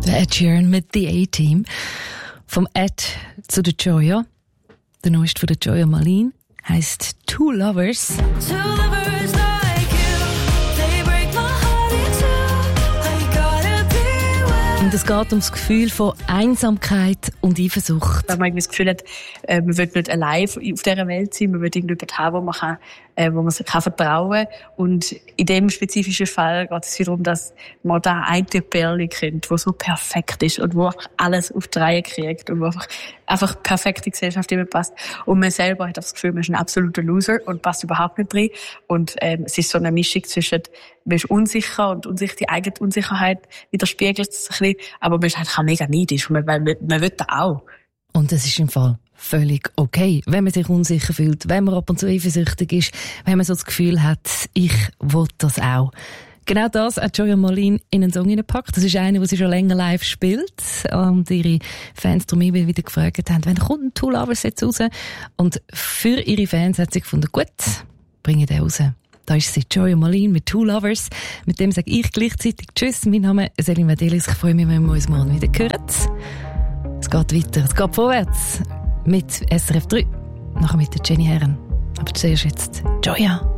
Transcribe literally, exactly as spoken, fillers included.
Der Ed Sheeran mit The A-Team. Vom Ed zu der Joya. Der neueste von der Joya Malin heisst Two Lovers. Two lovers like you, they break my heart in two. I gotta be well. Und es geht um das Gefühl von Einsamkeit und Eifersucht. Wenn man irgendwie das Gefühl hat, äh, man will nicht allein auf dieser Welt sein, man will irgendjemanden haben, wo man kann, äh, wo man sich kann vertrauen kann. Und in dem spezifischen Fall geht es darum, dass man da eine Perle kennt, die so perfekt ist und wo einfach alles auf die Reihe kriegt und wo einfach, einfach perfekte Gesellschaft immer passt. Und man selber hat das Gefühl, man ist ein absoluter Loser und passt überhaupt nicht rein. Und ähm, es ist so eine Mischung zwischen, man ist unsicher und unsicher, die eigene Unsicherheit widerspiegelt es ein bisschen, aber man ist halt auch mega neidisch, weil man, man, man will das auch. Und das ist im Fall völlig okay, wenn man sich unsicher fühlt, wenn man ab und zu eifersüchtig ist, wenn man so das Gefühl hat, ich will das auch. Genau das hat Joya Malin in einen Song hineingepackt. Das ist eine, die sie schon länger live spielt. Und ihre Fans darum immer wieder gefragt haben, wenn kommt ein Two Lovers jetzt raus? Und für ihre Fans hat sie gefunden, gut, bringe den raus. Da ist sie, Joya Malin mit Two Lovers. Mit dem sage ich gleichzeitig Tschüss. Mein Name ist Selin Vadelis. Ich freue mich, wenn wir uns morgen wieder hören. Es geht weiter, es geht vorwärts. Mit S R F drei. Nachher mit der Jenny Herren. Aber zuerst jetzt Joya.